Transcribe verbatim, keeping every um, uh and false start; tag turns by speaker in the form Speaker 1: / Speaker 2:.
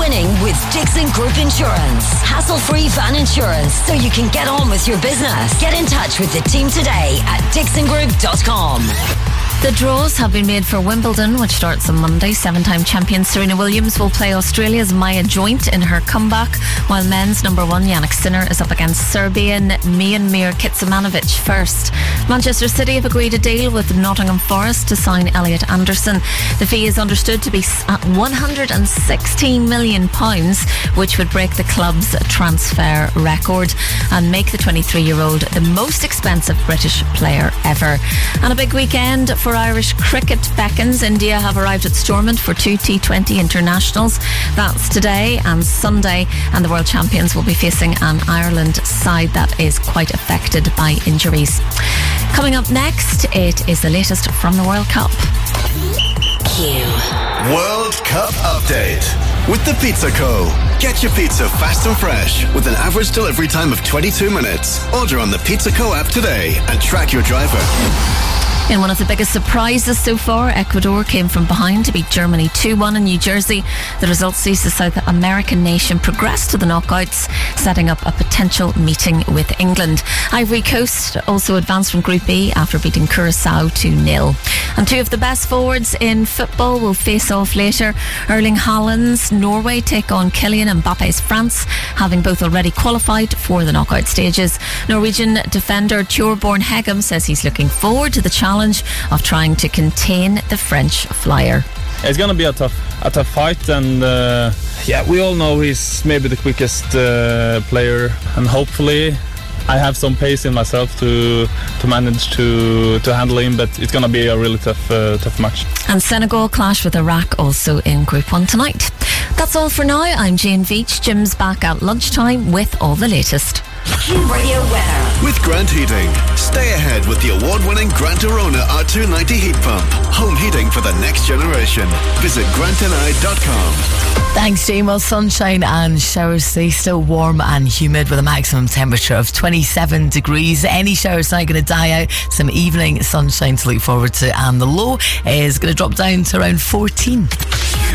Speaker 1: winning with Dixon Group Insurance. Hassle-free van insurance so you can get on with your business. Get in touch with the team today at dixon group dot com.
Speaker 2: The draws have been made for Wimbledon, which starts on Monday. Seven-time champion Serena Williams will play Australia's Maya Joint in her comeback, while men's number one Jannik Sinner is up against Serbian Miomir Kecmanovic first. Manchester City have agreed a deal with Nottingham Forest to sign Elliot Anderson. The fee is understood to be at one hundred sixteen million pounds, which would break the club's transfer record and make the twenty-three-year-old the most expensive British player ever. And a big weekend for Irish cricket beckons. India have arrived at Stormont for two T twenty internationals. That's today and Sunday, and the world champions will be facing an Ireland side that is quite affected by injuries. Coming up next, it is the latest from the World Cup.
Speaker 1: Q
Speaker 3: World Cup update with the Pizza Co. Get your pizza fast and fresh with an average delivery time of twenty-two minutes. Order on the Pizza Co app today and track your driver.
Speaker 2: In one of the biggest surprises so far, Ecuador came from behind to beat Germany two one in New Jersey. The result sees the South American nation progress to the knockouts, setting up a potential meeting with England. Ivory Coast also advanced from Group E after beating Curacao two nil. And two of the best forwards in football will face off later. Erling Haaland's Norway take on Kylian Mbappe's France, having both already qualified for the knockout stages. Norwegian defender Thorbjørn Hegem says he's looking forward to the challenge of trying to contain the French flyer.
Speaker 4: It's going to be a tough a tough fight, and uh, yeah, we all know he's maybe the quickest uh, player, and hopefully I have some pace in myself to to manage to to handle him, but it's going to be a really tough uh, tough match.
Speaker 2: And Senegal clash with Iraq also in Group one tonight. That's all for now. I'm Jane Veach. Jim's back at lunchtime with all the latest.
Speaker 1: Q Radio weather.
Speaker 3: With Grant Heating, stay ahead with the award-winning Grant Arona R two ninety heat pump. Home heating for the next generation. Visit grant n i dot com.
Speaker 5: Thanks, Jane. Well, sunshine and showers stay still warm and humid with a maximum temperature of twenty-seven degrees. Any showers tonight going to die out. Some evening sunshine to look forward to, and the low is going to drop down to around fourteen.